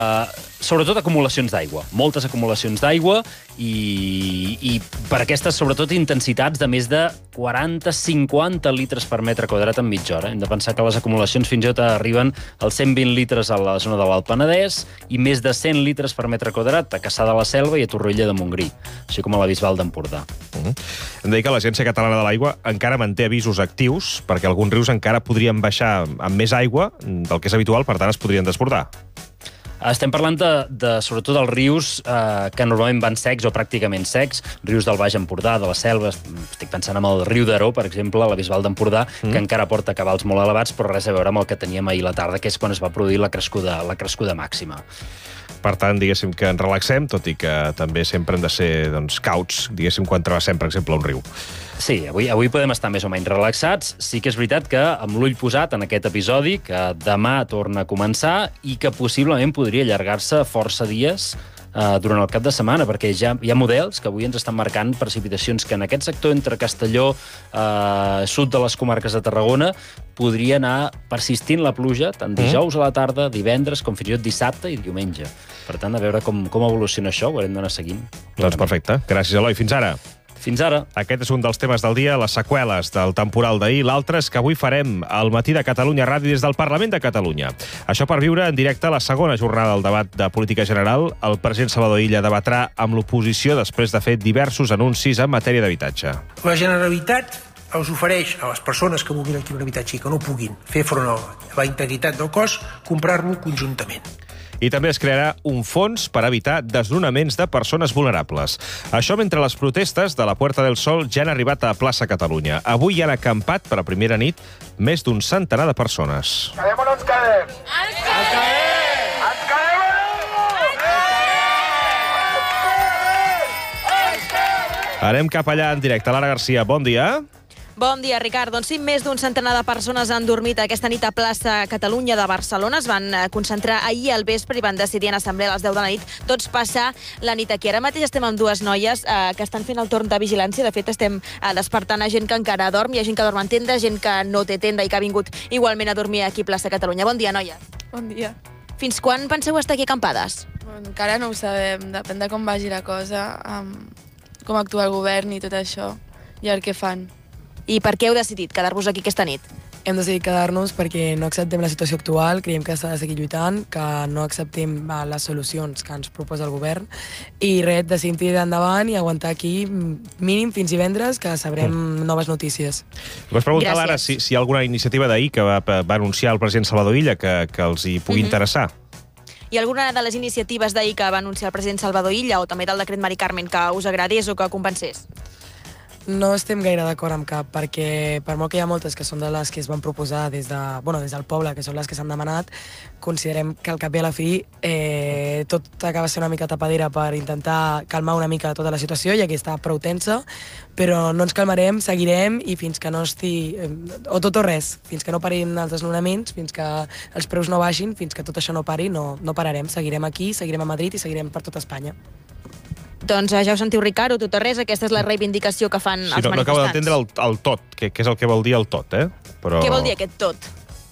sobretot acumulacions d'aigua, moltes acumulacions d'aigua i per aquestes, sobretot, intensitats de més de 40-50 litres per metre quadrat en mitja hora. Hem de pensar que les acumulacions fins i tot arriben als 120 litres a la zona de l'Alt Penedès i més de 100 litres per metre quadrat a Cassà de la Selva i a Torroella de Montgrí, així com a la Bisbal d'Empordà. Hem de dir que l'Agència Catalana de l'Aigua encara manté avisos actius perquè alguns rius encara podrien baixar amb més aigua del que és habitual, per tant es podrien desbordar. Estem parlant sobretot dels rius que normalment van secs o pràcticament secs, rius del Baix Empordà, de la Selva, estic pensant en el riu d'Aró, per exemple, a la Bisbal d'Empordà, que encara porta cabals molt elevats, però res a veure amb el que teníem ahir a la tarda, que és quan es va produir la crescuda màxima. Per tant, diguéssim que ens relaxem, tot i que també sempre hem de ser cauts, diguéssim, quan travessem, per exemple, un riu. Sí, avui podem estar més o menys relaxats. Sí que és veritat que amb l'ull posat en aquest episodi, que demà torna a començar i que possiblement podria allargar-se força dies durant el cap de setmana, perquè ja hi ha models que avui ens estan marcant precipitacions que en aquest sector entre Castelló, sud de les comarques de Tarragona, podria anar persistint la pluja tant dijous a la tarda, divendres, com fins i tot dissabte i diumenge. Per tant, a veure com evoluciona això, ho haurem d'anar seguint. Doncs perfecte. Gràcies, Eloi. Fins ara. Fins ara. Aquest és un dels temes del dia, les seqüeles del temporal d'ahir. L'altre és que avui farem al Matí de Catalunya Ràdio des del Parlament de Catalunya. Això per viure en directe la segona jornada del debat de política general. El president Salvador Illa debatrà amb l'oposició després de fer diversos anuncis en matèria d'habitatge. La Generalitat els ofereix a les persones que vulguin adquirir un habitatge i que no puguin fer front a la integritat del cos, comprar-lo conjuntament. I també es crearà un fons per evitar desnonaments de persones vulnerables. Això mentre les protestes de la Puerta del Sol ja han arribat a Plaça Catalunya. Avui hi han acampat per a primera nit més d'un centenar de persones. Quedem o no ens quedem? Ens quedem! Ens quedem o no? Anem cap allà en directe. Lara Garcia, bon dia. Bon dia, Ricard. Doncs sí, més d'un centenar de persones han dormit aquesta nit a Plaça Catalunya de Barcelona. Es van concentrar ahir al vespre i van decidir en assemblea a les 10 de la nit tots passar la nit aquí. Ara mateix estem amb dues noies que estan fent el torn de vigilància. De fet, estem despertant a gent que encara dorm. Hi ha gent que dorm en tenda, gent que no té tenda i que ha vingut igualment a dormir aquí a Plaça Catalunya. Bon dia, noies. Bon dia. Fins quan penseu estar aquí acampades? Encara no ho sabem. Depèn de com vagi la cosa, com actua el govern i tot això, i el que fan. I per què heu decidit quedar-vos aquí aquesta nit? Hem decidit quedar-nos perquè no acceptem la situació actual, creiem que s'ha de seguir lluitant, que no acceptem les solucions que ens proposa el govern i res, decidim tirar endavant i aguantar aquí mínim fins divendres, que sabrem noves notícies. Vas preguntar, Lara, si hi ha alguna iniciativa d'ahir que va anunciar el president Salvador Illa que els hi pugui interessar. Hi ha alguna de les iniciatives d'ahir que va anunciar el president Salvador Illa o també del decret Mari Carmen que us agradés o que compensés? No estem gaire d'acord amb cap, perquè per molt que hi ha moltes que són de les que es van proposar des del poble, que són les que s'han demanat, considerem que al cap i a la fi tot acaba sent una mica tapadera per intentar calmar una mica tota la situació, ja que està prou tensa, però no ens calmarem, seguirem i fins que no estigui... o tot o res, fins que no parin els desnonaments, fins que els preus no baixin, fins que tot això no pari, no pararem. Seguirem aquí, seguirem a Madrid i seguirem per tota Espanya. Doncs ja ho sentiu, Ricard, tot o res, aquesta és la reivindicació que fan els manifestants. No acabo d'entendre el tot, que és el que vol dir el tot, Però... Què vol dir aquest tot?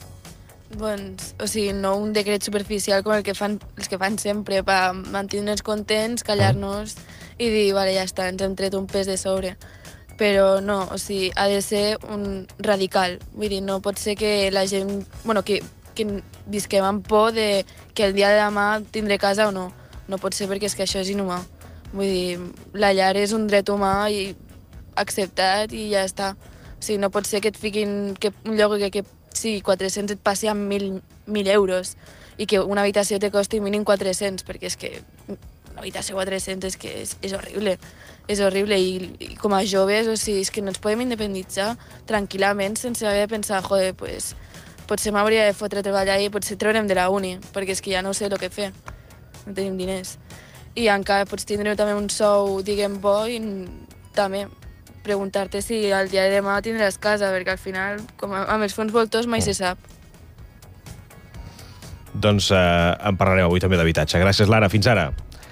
Doncs, o sigui, no un decret superficial com els que fan sempre, per mantenir-nos contents, callar-nos i dir, vale, ja està, ens hem tret un pes de sobre. Però no, o sigui, ha de ser un radical. Vull dir, no pot ser que la gent... Bueno, que visquem amb por de que el dia de demà tindré casa o no. No pot ser perquè és que això és inhumà. Vull dir, la llar és un dret humà i acceptat i ja està. O sigui, no pot ser que et fiquin un lloc que sí, 400 et passi amb 1.000 euros i que una habitació te costi mínim 400, perquè és que una habitació 400 és que és horrible. És horrible i com a joves, o sigui, és que no ens podem independitzar tranquil·lament sense haver de pensar, joder, pues, potser m'hauria de fotre a treballar i potser treurem de la uni, perquè és que ja no sé el que fer. No tenim diners. I encara pots tindre també un sou, diguem, bo, i també preguntar-te si el dia de demà tindràs casa, perquè al final, com amb els fons voltors, mai se sap. Doncs en parlarem avui també d'habitatge. Gràcies, Lara. Fins ara.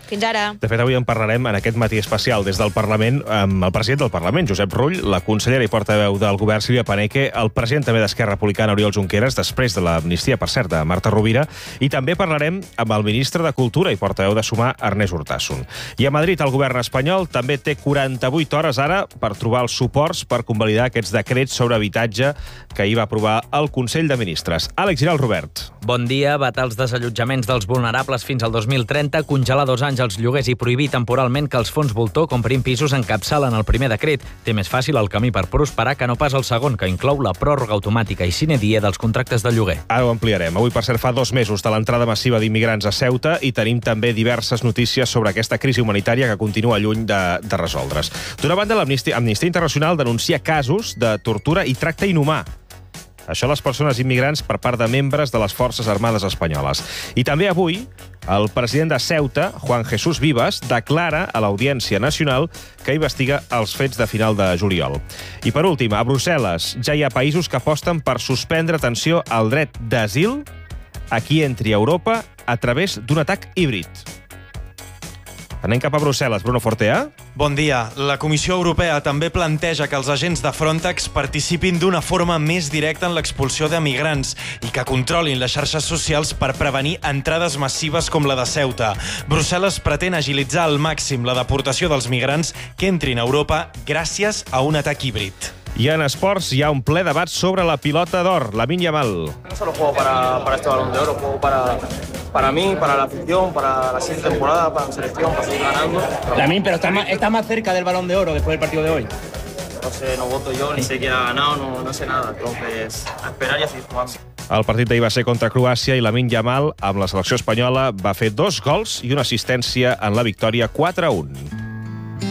Fins ara. De fet, avui en parlarem en aquest matí especial des del Parlament amb el president del Parlament, Josep Rull, la consellera i portaveu del govern, Sílvia Paneque, el president també d'Esquerra Republicana, Oriol Junqueras, després de l'amnistia, per cert, de Marta Rovira, i també parlarem amb el ministre de Cultura i portaveu de Sumar, Ernest Urtasun. I a Madrid, el govern espanyol també té 48 hores ara per trobar els suports per convalidar aquests decrets sobre habitatge que ahir va aprovar el Consell de Ministres. Àlex Giral, Robert. Bon dia. Vetar els desallotjaments dels vulnerables fins al 2030, congelar 2 anys els lloguers i prohibir temporalment que els fons voltor comprin pisos encapçalen el primer decret. Té més fàcil el camí per prosperar que no pas el segon, que inclou la pròrroga automàtica i sine die dels contractes de lloguer. Ara ho ampliarem. Avui, per cert, fa 2 mesos de l'entrada massiva d'immigrants a Ceuta i tenim també diverses notícies sobre aquesta crisi humanitària que continua lluny de resoldre's. D'una banda, l'Amnistia Internacional denuncia casos de tortura i tracte inhumà. Això a les persones immigrants per part de membres de les Forces Armades espanyoles. I també avui, el president de Ceuta, Juan Jesús Vivas, declara a l'Audiència Nacional que investiga els fets de final de juliol. I per últim, a Brussel·les ja hi ha països que aposten per suspendre, atenció, el dret d'asil a qui entri a Europa a través d'un atac híbrid. Anem cap a Brussel·les. Bruno Fortea. Bon dia. La Comissió Europea també planteja que els agents de Frontex participin d'una forma més directa en l'expulsió de migrants i que controlin les xarxes socials per prevenir entrades massives com la de Ceuta. Brussel·les pretén agilitzar al màxim la deportació dels migrants que entrin a Europa gràcies a un atac híbrid. I en esports hi ha un ple debat sobre la pilota d'or, Lamine Yamal. No solo juego para este Balón de Oro, juego para mí, para la afición, para la siguiente temporada, para la selección, para seguir ganando. Lamine, pero está más cerca del Balón de Oro después del partido de hoy. No sé, no voto yo, ni sé quién ha ganado, no sé nada. Entonces, a esperar y a seguir jugando. El partit d'ahir va ser contra Croàcia i Lamine Yamal, amb la selecció espanyola, va fer 2 gols i una assistència en la victòria 4-1.